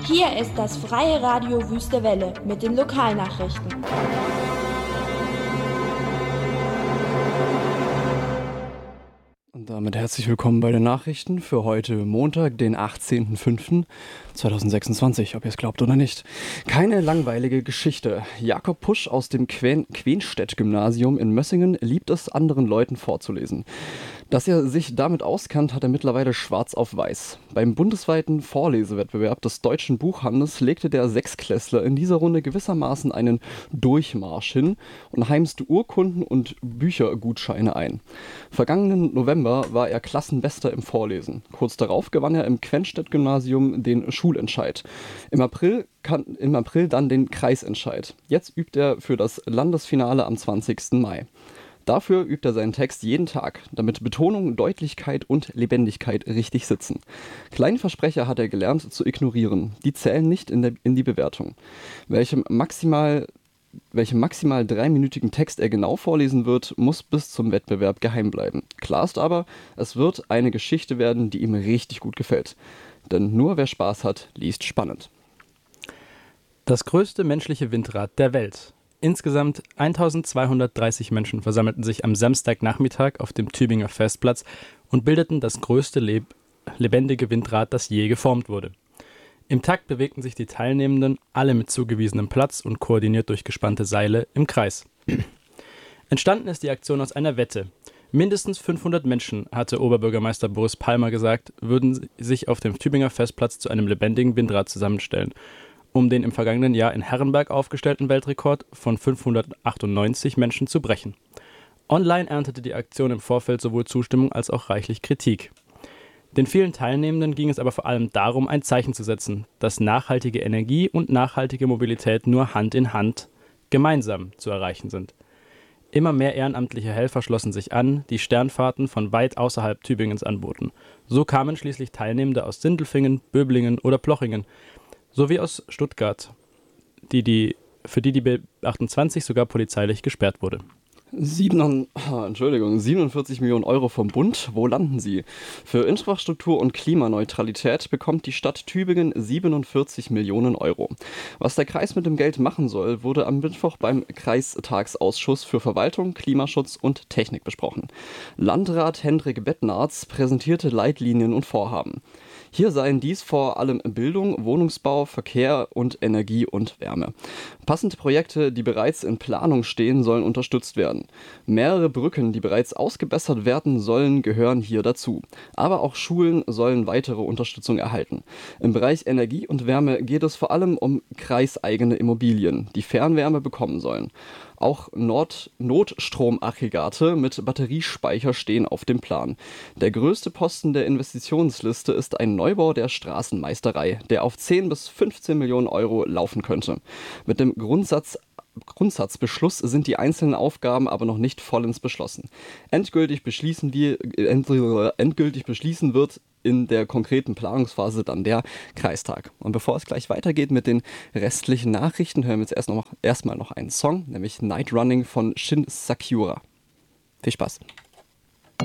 Hier ist das Freie Radio Wüste Welle mit den Lokalnachrichten. Und damit herzlich willkommen bei den Nachrichten für heute Montag, den 18.05.2026, ob ihr es glaubt oder nicht. Keine langweilige Geschichte. Jakob Pusch aus dem Quenstedt-Gymnasium in Mössingen liebt es, anderen Leuten vorzulesen. Dass er sich damit auskennt, hat er mittlerweile schwarz auf weiß. Beim bundesweiten Vorlesewettbewerb des Deutschen Buchhandels legte der Sechsklässler in dieser Runde gewissermaßen einen Durchmarsch hin und heimste Urkunden und Büchergutscheine ein. Vergangenen November war er Klassenbester im Vorlesen. Kurz darauf gewann er im Quenstedt-Gymnasium den Schulentscheid. Im April dann den Kreisentscheid. Jetzt übt er für das Landesfinale am 20. Mai. Dafür übt er seinen Text jeden Tag, damit Betonung, Deutlichkeit und Lebendigkeit richtig sitzen. Kleine Versprecher hat er gelernt zu ignorieren. Die zählen nicht in die Bewertung. Welchen maximal 3-minütigen Text er genau vorlesen wird, muss bis zum Wettbewerb geheim bleiben. Klar ist aber, es wird eine Geschichte werden, die ihm richtig gut gefällt. Denn nur wer Spaß hat, liest spannend. Das größte menschliche Windrad der Welt. Insgesamt 1230 Menschen versammelten sich am Samstagnachmittag auf dem Tübinger Festplatz und bildeten das größte lebendige Windrad, das je geformt wurde. Im Takt bewegten sich die Teilnehmenden, alle mit zugewiesenem Platz und koordiniert durch gespannte Seile, im Kreis. Entstanden ist die Aktion aus einer Wette. Mindestens 500 Menschen, hatte Oberbürgermeister Boris Palmer gesagt, würden sich auf dem Tübinger Festplatz zu einem lebendigen Windrad zusammenstellen, um den im vergangenen Jahr in Herrenberg aufgestellten Weltrekord von 598 Menschen zu brechen. Online erntete die Aktion im Vorfeld sowohl Zustimmung als auch reichlich Kritik. Den vielen Teilnehmenden ging es aber vor allem darum, ein Zeichen zu setzen, dass nachhaltige Energie und nachhaltige Mobilität nur Hand in Hand gemeinsam zu erreichen sind. Immer mehr ehrenamtliche Helfer schlossen sich an, die Sternfahrten von weit außerhalb Tübingens anboten. So kamen schließlich Teilnehmende aus Sindelfingen, Böblingen oder Plochingen, sowie aus Stuttgart, für die B28 sogar polizeilich gesperrt wurde. 47 Millionen Euro vom Bund, wo landen sie? Für Infrastruktur und Klimaneutralität bekommt die Stadt Tübingen 47 Millionen Euro. Was der Kreis mit dem Geld machen soll, wurde am Mittwoch beim Kreistagsausschuss für Verwaltung, Klimaschutz und Technik besprochen. Landrat Hendrik Bettnarz präsentierte Leitlinien und Vorhaben. Hier seien dies vor allem Bildung, Wohnungsbau, Verkehr und Energie und Wärme. Passende Projekte, die bereits in Planung stehen, sollen unterstützt werden. Mehrere Brücken, die bereits ausgebessert werden sollen, gehören hier dazu. Aber auch Schulen sollen weitere Unterstützung erhalten. Im Bereich Energie und Wärme geht es vor allem um kreiseigene Immobilien, die Fernwärme bekommen sollen. Auch Notstromaggregate mit Batteriespeicher stehen auf dem Plan. Der größte Posten der Investitionsliste ist ein Neubau der Straßenmeisterei, der auf 10 bis 15 Millionen Euro laufen könnte. Mit dem Grundsatzbeschluss sind die einzelnen Aufgaben aber noch nicht vollends beschlossen. Endgültig beschließen wird in der konkreten Planungsphase dann der Kreistag. Und bevor es gleich weitergeht mit den restlichen Nachrichten, hören wir jetzt erstmal noch einen Song, nämlich Night Running von Shin Sakura. Viel Spaß!